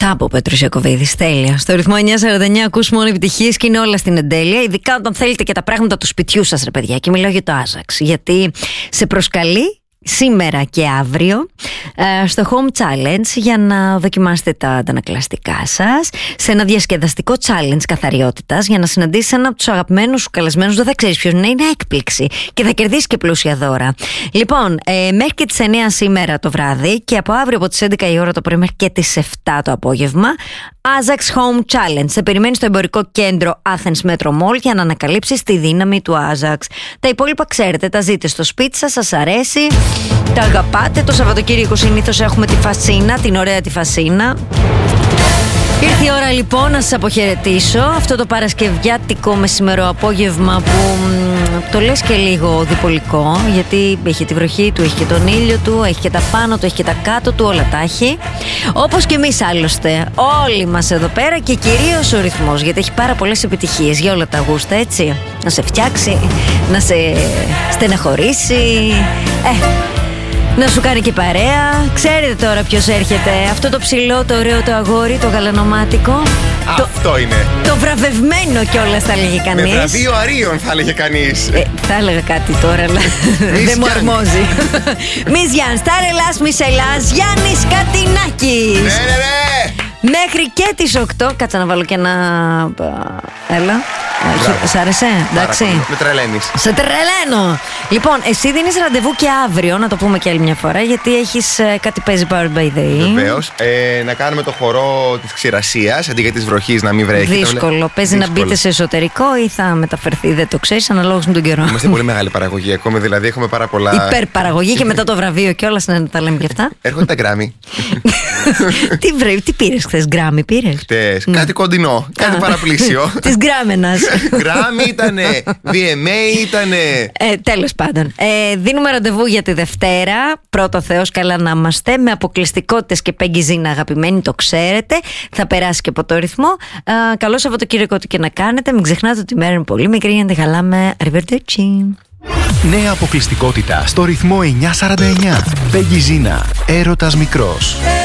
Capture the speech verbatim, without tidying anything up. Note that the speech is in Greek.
Μπράβο, Πέτρος Ιακωβίδης, τέλεια. Στο ρυθμό εννιά σαράντα εννιά ακούς μόνο επιτυχίες και είναι όλα στην εντέλεια. Ειδικά όταν θέλετε και τα πράγματα του σπιτιού σας, ρε παιδιά. Και μιλάω για το Άζαξ. Γιατί σε προσκαλεί σήμερα και αύριο στο Home Challenge για να δοκιμάσετε τα αντανακλαστικά σας, σε ένα διασκεδαστικό challenge καθαριότητας, για να συναντήσεις έναν από τους αγαπημένους σου καλεσμένους. Δεν θα ξέρεις ποιος είναι, είναι έκπληξη και θα κερδίσεις και πλούσια δώρα. Λοιπόν, ε, μέχρι και τις εννιά σήμερα το βράδυ και από αύριο από τις έντεκα η ώρα το πρωί μέχρι και τις επτά το απόγευμα, Άζαξ Home Challenge. Σε περιμένει στο εμπορικό κέντρο Athens Metro Mall για να ανακαλύψεις τη δύναμη του Άζαξ. Τα υπόλοιπα ξέρετε, τα ζείτε στο σπίτι σας, σας αρέσει, τα αγαπάτε. Το Σαββατοκύριακο συνήθως έχουμε τη Φασίνα, την ωραία τη Φασίνα. Ήρθε η ώρα λοιπόν να σας αποχαιρετήσω. Αυτό το παρασκευιάτικο μεσημερό απόγευμα που μ, το λες και λίγο διπολικό, γιατί έχει τη βροχή του, έχει και τον ήλιο του, έχει και τα πάνω του, έχει και τα κάτω του, όλα τα έχει. Όπως και εμείς άλλωστε, όλοι μας εδώ πέρα, και κυρίως ο ρυθμός, γιατί έχει πάρα πολλές επιτυχίες για όλα τα γούστα, έτσι. Να σε φτιάξει, να σε στεναχωρήσει, ε, να σου κάνει και παρέα. Ξέρετε τώρα ποιος έρχεται. Αυτό το ψηλό, το ωραίο, το αγόρι, το γαλανομάτικο. Αυτό το, είναι. Το βραβευμένο κιόλας θα έλεγε κανείς. Με βραβείο Αρίων θα έλεγε κανείς. ε, Θα έλεγα κάτι τώρα, αλλά δεν μου αρμόζει. Μης Γιάννης, Τάρελας, Μισελάς, Γιάννης Κατινάκης. Ναι, ναι, ναι. Μέχρι και τις οκτώ. Κάτσα να βάλω και ένα. Έλα. Μπράβο. Σ' άρεσε, εντάξει. Με τρελαίνεις. Σε τρελαίνω. Λοιπόν, εσύ δίνεις ραντεβού και αύριο, να το πούμε και άλλη μια φορά, γιατί έχεις ε, κάτι παίζει Powered by the. Βεβαίως. Ε, να κάνουμε το χορό της ξηρασίας αντί για της βροχής, να μην βρέχει. Δύσκολο. Παίζει να μπείτε σε εσωτερικό ή θα μεταφερθεί, δεν το ξέρεις, αναλόγως με τον καιρό. Είμαστε πολύ μεγάλη παραγωγή ακόμη, δηλαδή έχουμε πάρα πολλά. Υπερπαραγωγή και μετά το βραβείο κιόλας, να τα λέμε και αυτά. Έρχονται τα γκράμι. τι, βρε, τι πήρες χθες, γκράμι πήρες? Χτες, κάτι κοντινό, κάτι παραπλήσιο. Της γκράμενας. Γκράμι ήτανε, βι εμ έι ήτανε. Ε, τέλος πάντων, ε, δίνουμε ραντεβού για τη Δευτέρα. Πρώτο Θεός, καλά να είμαστε, με αποκλειστικότητες και Peggy Zina, αγαπημένοι, το ξέρετε. Θα περάσει και από το ρυθμό. ε, Καλό Σαββατοκύριακο, ό,τι και να κάνετε. Μην ξεχνάτε ότι η μέρα είναι πολύ μικρή, για να τη χαλάμε. Arrivederci. Νέα αποκλειστικότητα στο ρυθμό εννιά σαράντα εννιά. Peggy Zina, έρωτας μικρός.